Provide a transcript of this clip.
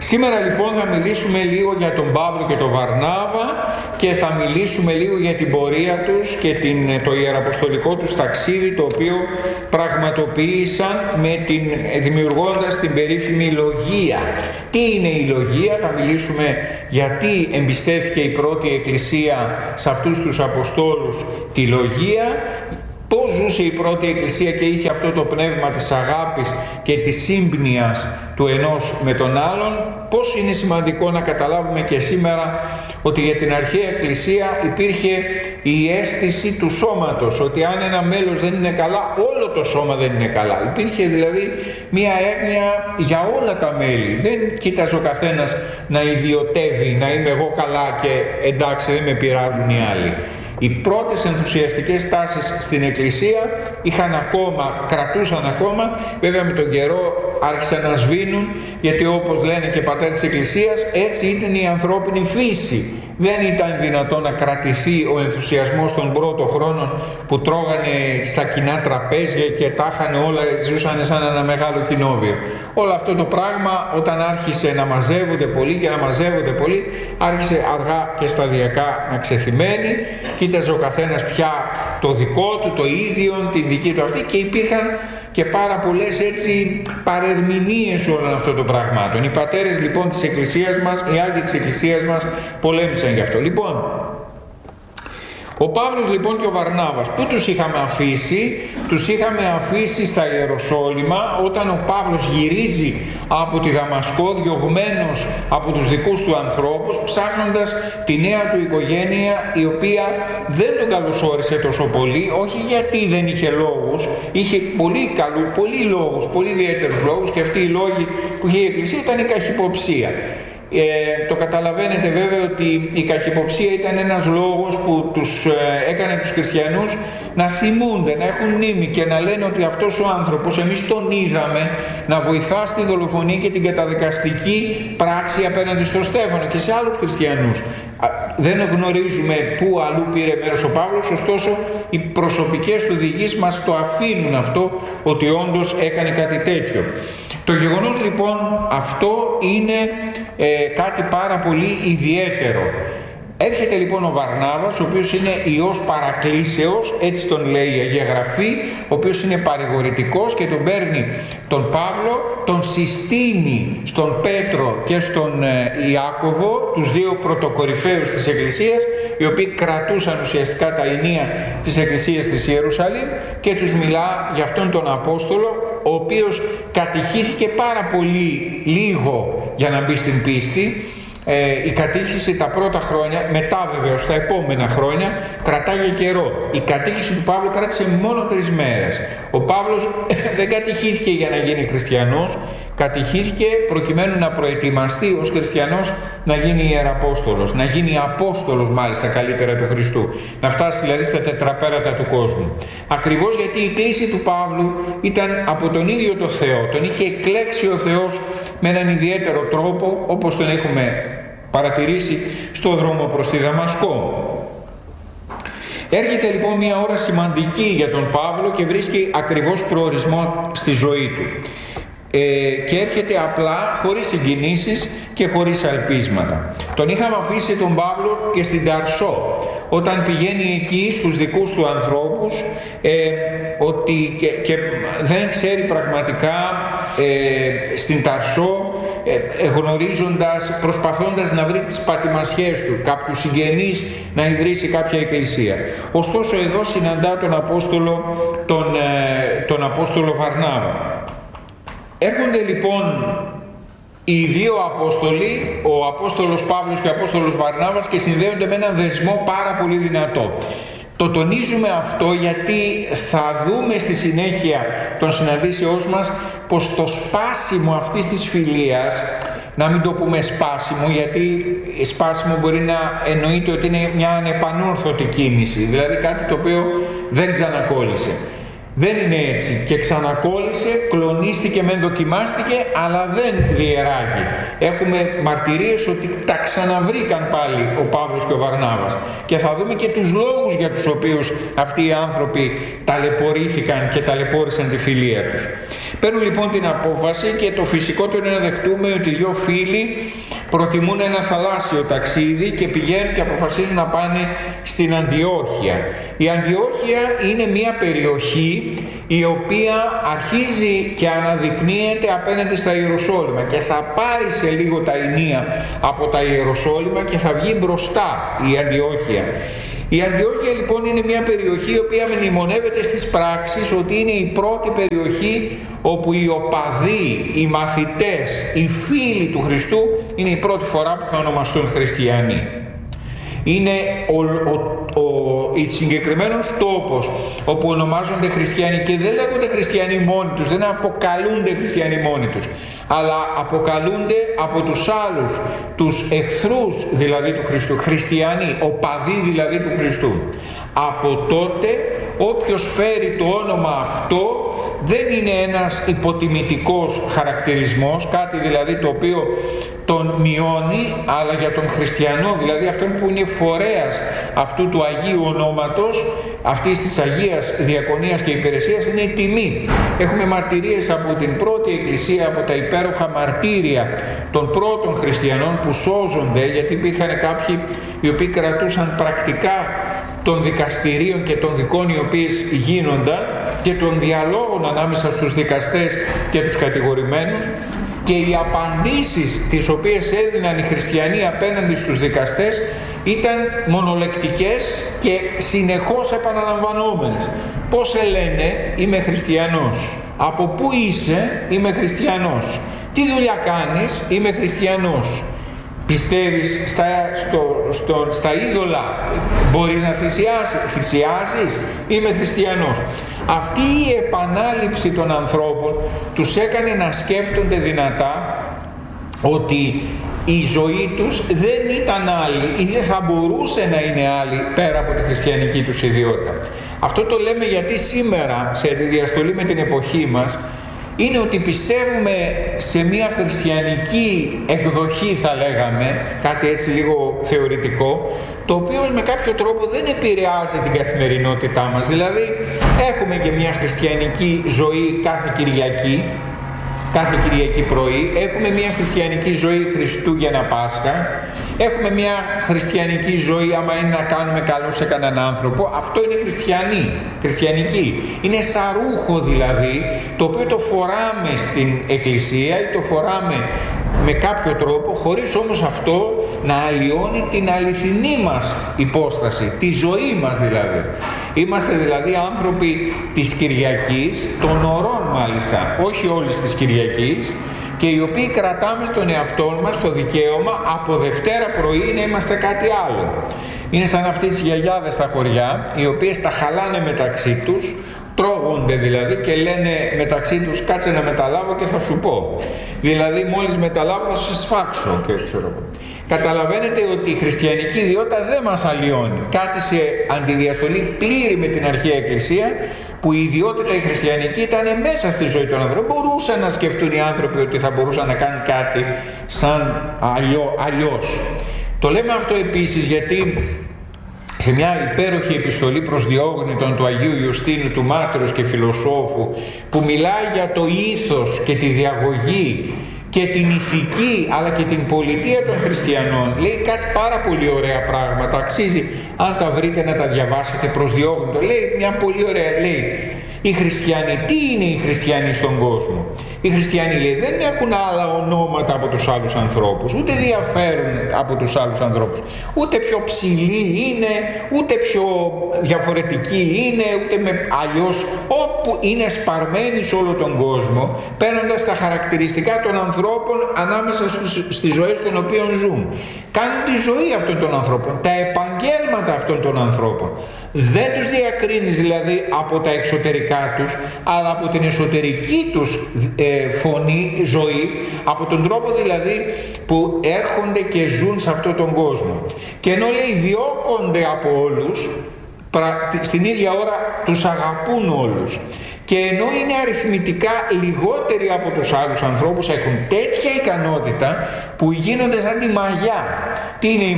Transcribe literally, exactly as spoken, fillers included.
Σήμερα λοιπόν θα μιλήσουμε λίγο για τον Παύλο και τον Βαρνάβα και θα μιλήσουμε λίγο για την πορεία τους και την, το ιεραποστολικό τους ταξίδι, το οποίο πραγματοποίησαν με την, δημιουργώντας την περίφημη λογία. Τι είναι η λογία? Θα μιλήσουμε γιατί εμπιστεύθηκε η πρώτη εκκλησία σε αυτούς τους Αποστόλους τη λογία, πώς ζούσε η πρώτη εκκλησία και είχε αυτό το πνεύμα της αγάπης και της σύμπνοιας του ενός με τον άλλον. Πώς είναι σημαντικό να καταλάβουμε και σήμερα ότι για την αρχαία εκκλησία υπήρχε η αίσθηση του σώματος, ότι αν ένα μέλος δεν είναι καλά, όλο το σώμα δεν είναι καλά. Υπήρχε δηλαδή μία έγνοια για όλα τα μέλη. Δεν κοίταζε ο καθένας να ιδιωτεύει, να είμαι εγώ καλά και εντάξει δεν με πειράζουν οι άλλοι. Οι πρώτες ενθουσιαστικές τάσεις στην Εκκλησία είχαν ακόμα, κρατούσαν ακόμα, βέβαια με τον καιρό άρχισαν να σβήνουν, γιατί όπως λένε και πατέρες της Εκκλησίας, έτσι ήταν η ανθρώπινη φύση. Δεν ήταν δυνατόν να κρατηθεί ο ενθουσιασμός των πρώτων χρόνων που τρώγανε στα κοινά τραπέζια και τα είχαν όλα, ζούσαν σαν ένα μεγάλο κοινόβιο. Όλο αυτό το πράγμα όταν άρχισε να μαζεύονται πολύ και να μαζεύονται πολύ, άρχισε αργά και σταδιακά να ξεθυμένει. Κοίταζε ο καθένας πια το δικό του, το ίδιο, την δική του αυτή, και υπήρχαν και πάρα πολλές έτσι παρερμηνίες όλων αυτών των πραγμάτων. Οι πατέρες λοιπόν της Εκκλησίας μας, οι Άγιοι της Εκκλησίας μας πολέμησαν γι' αυτό. Λοιπόν, ο Παύλος λοιπόν και ο Βαρνάβας, πού τους είχαμε αφήσει? Τους είχαμε αφήσει στα Ιεροσόλυμα όταν ο Παύλος γυρίζει από τη Δαμασκό διωγμένος από τους δικούς του ανθρώπους, ψάχνοντας τη νέα του οικογένεια, η οποία δεν τον καλωσόρισε τόσο πολύ, όχι γιατί δεν είχε λόγους, είχε πολύ, καλού, πολύ λόγους, πολύ ιδιαίτερους λόγους, και αυτοί οι λόγοι που είχε η Εκκλησία ήταν η καχυποψία. Ε, το καταλαβαίνετε βέβαια ότι η καχυποψία ήταν ένας λόγος που τους ε, έκανε τους χριστιανούς να θυμούνται, να έχουν μνήμη και να λένε ότι αυτός ο άνθρωπος εμείς τον είδαμε να βοηθά στη δολοφονία και την καταδικαστική πράξη απέναντι στο Στέφανο και σε άλλους χριστιανούς. Δεν γνωρίζουμε πού αλλού πήρε μέρος ο Παύλος, ωστόσο οι προσωπικές του διηγήσεις μας το αφήνουν αυτό, ότι όντως έκανε κάτι τέτοιο. Το γεγονός λοιπόν αυτό είναι ε, κάτι πάρα πολύ ιδιαίτερο. Έρχεται λοιπόν ο Βαρνάβας, ο οποίος είναι ιός παρακλήσεως, έτσι τον λέει η Αγία Γραφή, ο οποίος είναι παρηγορητικός και τον παίρνει τον Παύλο, τον συστήνει στον Πέτρο και στον ε, Ιάκωβο, τους δύο πρωτοκορυφαίους της Εκκλησίας, οι οποίοι κρατούσαν ουσιαστικά τα ηνία της Εκκλησίας της Ιερουσαλήμ, και τους μιλά για αυτόν τον Απόστολο, ο οποίος κατηχήθηκε πάρα πολύ λίγο για να μπει στην πίστη. Ε, η κατήχηση τα πρώτα χρόνια, μετά βεβαίως τα επόμενα χρόνια, κρατάγε καιρό. Η κατήχηση του Παύλου κράτησε μόνο τρεις μέρες. Ο Παύλος δεν κατηχήθηκε για να γίνει χριστιανός, κατηχήθηκε προκειμένου να προετοιμαστεί ως χριστιανός να γίνει ιεραπόστολος, να γίνει απόστολος μάλιστα καλύτερα του Χριστού, να φτάσει δηλαδή στα τετραπέρατα του κόσμου. Ακριβώς γιατί η κλήση του Παύλου ήταν από τον ίδιο το Θεό, τον είχε εκλέξει ο Θεός με έναν ιδιαίτερο τρόπο, όπως τον έχουμε παρατηρήσει στο δρόμο προς τη Δαμασκό. Έρχεται λοιπόν μια ώρα σημαντική για τον Παύλο και βρίσκει ακριβώς προορισμό στη ζωή του. Ε, και έρχεται απλά, χωρίς συγκινήσεις και χωρίς αλπίσματα. Τον είχαμε αφήσει τον Παύλο και στην Ταρσό, όταν πηγαίνει εκεί στους δικούς του ανθρώπους, ε, ότι και, και δεν ξέρει πραγματικά ε, στην Ταρσό, ε, γνωρίζοντας, προσπαθώντας να βρει τις πατημασιές του, κάποιους συγγενείς, να ιδρύσει κάποια εκκλησία. Ωστόσο εδώ συναντά τον Απόστολο, τον, ε, τον Απόστολο Βαρνάβα. Έρχονται λοιπόν οι δύο Απόστολοι, ο Απόστολος Παύλος και ο Απόστολος Βαρνάβας, και συνδέονται με έναν δεσμό πάρα πολύ δυνατό. Το τονίζουμε αυτό γιατί θα δούμε στη συνέχεια των συναντήσεώς μας πως το σπάσιμο αυτής της φιλίας, να μην το πούμε σπάσιμο, γιατί σπάσιμο μπορεί να εννοείται ότι είναι μια ανεπανόρθωτη κίνηση, δηλαδή κάτι το οποίο δεν ξανακόλλησε. Δεν είναι έτσι. Και ξανακόλλησε, κλονίστηκε, μεν δοκιμάστηκε, αλλά δεν διεράγει. Έχουμε μαρτυρίες ότι τα ξαναβρήκαν πάλι ο Παύλος και ο Βαρνάβας. Και θα δούμε και τους λόγους για τους οποίους αυτοί οι άνθρωποι ταλαιπωρήθηκαν και ταλαιπώρησαν τη φιλία τους. Παίρνουν λοιπόν την απόφαση και το φυσικό του είναι να δεχτούμε ότι δύο φίλοι προτιμούν ένα θαλάσσιο ταξίδι και πηγαίνουν και αποφασίζουν να πάνε στην Αντιόχεια. Η Αντιόχεια είναι μια περιοχή η οποία αρχίζει και αναδεικνύεται απέναντι στα Ιεροσόλυμα και θα πάρει σε λίγο τα ηνία από τα Ιεροσόλυμα και θα βγει μπροστά η Αντιόχεια. Η Αντιόχεια λοιπόν είναι μια περιοχή η οποία μνημονεύεται στις πράξεις ότι είναι η πρώτη περιοχή όπου οι οπαδοί, οι μαθητές, οι φίλοι του Χριστού είναι η πρώτη φορά που θα ονομαστούν χριστιανοί. Είναι ο, ο, ο, ο συγκεκριμένος τόπος όπου ονομάζονται χριστιανοί και δεν λέγονται χριστιανοί μόνοι τους, δεν αποκαλούνται χριστιανοί μόνοι τους, αλλά αποκαλούνται από τους άλλους, τους εχθρούς δηλαδή του Χριστού, χριστιανοί, οπαδοί δηλαδή του Χριστού. Από τότε όποιος φέρει το όνομα αυτό δεν είναι ένας υποτιμητικός χαρακτηρισμός, κάτι δηλαδή το οποίο τον μειώνει, αλλά για τον χριστιανό, δηλαδή αυτόν που είναι φορέας αυτού του Αγίου ονόματος, αυτής της Αγίας Διακονίας και Υπηρεσίας, είναι η τιμή. Έχουμε μαρτυρίες από την πρώτη Εκκλησία, από τα υπέροχα μαρτύρια των πρώτων χριστιανών που σώζονται, γιατί υπήρχαν κάποιοι οι οποίοι κρατούσαν πρακτικά των δικαστηρίων και των δικών οι οποίες γίνονταν και των διαλόγων ανάμεσα στους δικαστές και τους κατηγορημένους, και οι απαντήσεις τις οποίες έδιναν οι χριστιανοί απέναντι στους δικαστές ήταν μονολεκτικές και συνεχώς επαναλαμβανόμενες. Πώς σε λένε? Είμαι χριστιανός. Από πού είσαι? Είμαι χριστιανός. Τι δουλειά κάνεις? Είμαι χριστιανός. Πιστεύεις στα, στο, στο, στα είδωλα? Μπορείς να θυσιάσεις? Θυσιάζεις? Είμαι χριστιανός. Αυτή η επανάληψη των ανθρώπων τους έκανε να σκέφτονται δυνατά ότι η ζωή τους δεν ήταν άλλη ή δεν θα μπορούσε να είναι άλλη πέρα από τη χριστιανική τους ιδιότητα. Αυτό το λέμε γιατί σήμερα, σε αντιδιαστολή με την εποχή μας, είναι ότι πιστεύουμε σε μια χριστιανική εκδοχή, θα λέγαμε, κάτι έτσι λίγο θεωρητικό, το οποίο με κάποιο τρόπο δεν επηρεάζει την καθημερινότητά μας. Δηλαδή έχουμε και μια χριστιανική ζωή κάθε Κυριακή, κάθε Κυριακή πρωί, έχουμε μια χριστιανική ζωή Χριστούγεννα Πάσχα, έχουμε μια χριστιανική ζωή άμα είναι να κάνουμε καλό σε κανέναν άνθρωπο. Αυτό είναι χριστιανή, χριστιανική. Είναι σαρούχο δηλαδή, το οποίο το φοράμε στην εκκλησία ή το φοράμε με κάποιο τρόπο, χωρίς όμως αυτό να αλλοιώνει την αληθινή μας υπόσταση, τη ζωή μας δηλαδή. Είμαστε δηλαδή άνθρωποι της Κυριακής, των ωρών μάλιστα, όχι όλης της Κυριακής, και οι οποίοι κρατάμε στον εαυτό μας το δικαίωμα από Δευτέρα πρωί να είμαστε κάτι άλλο. Είναι σαν αυτές τις γιαγιάδες στα χωριά, οι οποίες τα χαλάνε μεταξύ τους, τρώγονται δηλαδή και λένε μεταξύ τους κάτσε να μεταλάβω και θα σου πω. Δηλαδή μόλις μεταλάβω θα σε σφάξω και ξέρω. Καταλαβαίνετε ότι η χριστιανική ιδιότητα δεν μας αλλοιώνει. Κάτι σε αντιδιαστολή πλήρη με την αρχαία Εκκλησία, που η ιδιότητα η χριστιανική ήταν μέσα στη ζωή των άνθρωπων. Μπορούσαν να σκεφτούν οι άνθρωποι ότι θα μπορούσαν να κάνουν κάτι σαν αλλιώ, αλλιώς. Το λέμε αυτό επίσης γιατί σε μια υπέροχη επιστολή προς Διόγνητον του Αγίου Ιουστίνου, του μάρτυρος και φιλοσόφου, που μιλάει για το ήθος και τη διαγωγή και την ηθική αλλά και την πολιτεία των χριστιανών, λέει κάτι πάρα πολύ ωραία πράγματα, αξίζει αν τα βρείτε να τα διαβάσετε, προς Διόγνητο. Λέει μια πολύ ωραία, λέει, οι χριστιανοί, τι είναι οι χριστιανοί στον κόσμο? Οι χριστιανοί, λέει, δεν έχουν άλλα ονόματα από τους άλλους ανθρώπους, ούτε διαφέρουν από τους άλλους ανθρώπους, ούτε πιο ψηλοί είναι, ούτε πιο διαφορετικοί είναι, ούτε με αλλιώς, όπου είναι σπαρμένοι σε όλο τον κόσμο, παίρνοντας τα χαρακτηριστικά των ανθρώπων ανάμεσα στους, στις ζωές των οποίων ζουν. Κάνουν τη ζωή αυτών των ανθρώπων, τα επαγγέλματα αυτών των ανθρώπων. Δεν τους διακρίνεις δηλαδή από τα εξωτερικά τους, αλλά από την εσωτερική τους ε, φωνή, ζωή, από τον τρόπο δηλαδή που έρχονται και ζουν σε αυτόν τον κόσμο. Και ενώ λέει διώκονται από όλους, στην ίδια ώρα τους αγαπούν όλους. Και ενώ είναι αριθμητικά λιγότεροι από τους άλλους ανθρώπους, έχουν τέτοια ικανότητα που γίνονται σαν τη μαγιά. Τι είναι η